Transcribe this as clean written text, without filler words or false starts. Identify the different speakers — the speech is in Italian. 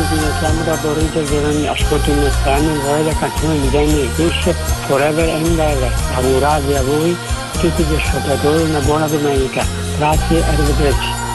Speaker 1: siamo da Torino, giorni ascolto il messaggio, vorrei la canzone di Danny Fish, Forever and Ever. Augurati a voi, tutti gli ascoltatori, una buona domenica. Grazie, arrivederci.